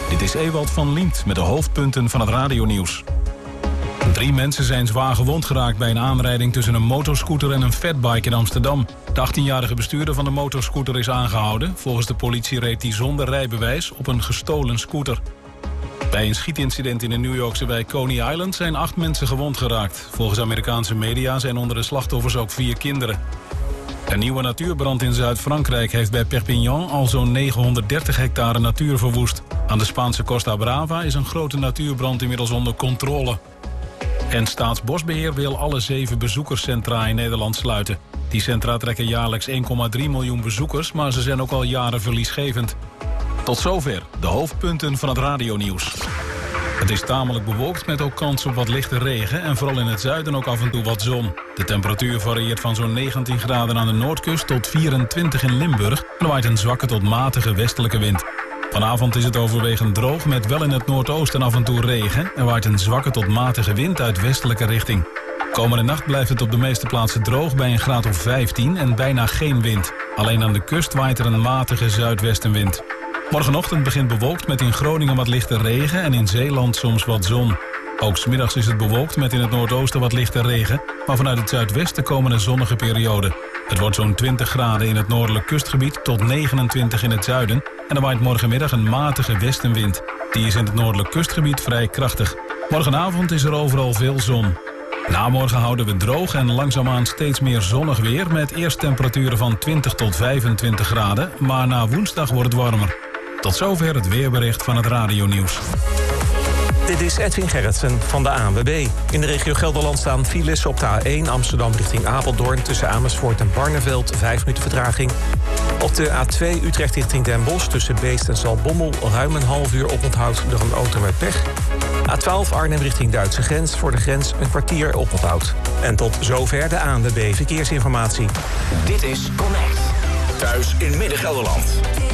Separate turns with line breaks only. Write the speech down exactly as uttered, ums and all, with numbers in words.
Dit is Ewald van Liemt met de hoofdpunten van het radionieuws. Drie mensen zijn zwaar gewond geraakt bij een aanrijding tussen een motorscooter en een fatbike in Amsterdam. De achttienjarige bestuurder van de motorscooter is aangehouden. Volgens de politie reed hij zonder rijbewijs op een gestolen scooter. Bij een schietincident in de New Yorkse wijk Coney Island zijn acht mensen gewond geraakt. Volgens Amerikaanse media zijn onder de slachtoffers ook vier kinderen. Een nieuwe natuurbrand in Zuid-Frankrijk heeft bij Perpignan al zo'n negenhonderddertig hectare natuur verwoest. Aan de Spaanse Costa Brava is een grote natuurbrand inmiddels onder controle. En Staatsbosbeheer wil alle zeven bezoekerscentra in Nederland sluiten. Die centra trekken jaarlijks één komma drie miljoen bezoekers, maar ze zijn ook al jaren verliesgevend. Tot zover de hoofdpunten van het radionieuws. Het is tamelijk bewolkt met ook kans op wat lichte regen en vooral in het zuiden ook af en toe wat zon. De temperatuur varieert van zo'n negentien graden aan de noordkust tot vierentwintig in Limburg. En er waait een zwakke tot matige westelijke wind. Vanavond is het overwegend droog met wel in het noordoosten af en toe regen. Er waait een zwakke tot matige wind uit westelijke richting. Komende nacht blijft het op de meeste plaatsen droog bij een graad of vijftien en bijna geen wind. Alleen aan de kust waait er een matige zuidwestenwind. Morgenochtend begint bewolkt met in Groningen wat lichte regen en in Zeeland soms wat zon. Ook 's middags is het bewolkt met in het noordoosten wat lichte regen, maar vanuit het zuidwesten komen er zonnige perioden. Het wordt zo'n twintig graden in het noordelijk kustgebied tot negenentwintig in het zuiden en er waait morgenmiddag een matige westenwind. Die is in het noordelijk kustgebied vrij krachtig. Morgenavond is er overal veel zon. Na morgen houden we droog en langzaamaan steeds meer zonnig weer met eerst temperaturen van twintig tot vijfentwintig graden, maar na woensdag wordt het warmer. Tot zover het weerbericht van het radionieuws.
Dit is Edwin Gerritsen van de A N W B. In de regio Gelderland staan files op de A één Amsterdam richting Apeldoorn tussen Amersfoort en Barneveld, vijf minuten vertraging. Op de A twee Utrecht richting Den Bosch tussen Beest en Zaltbommel ruim een half uur oponthoud door een auto met pech. A twaalf Arnhem richting Duitse grens, voor de grens een kwartier oponthoud. En tot zover de A N W B Verkeersinformatie.
Dit is Connect. Thuis in Midden-Gelderland.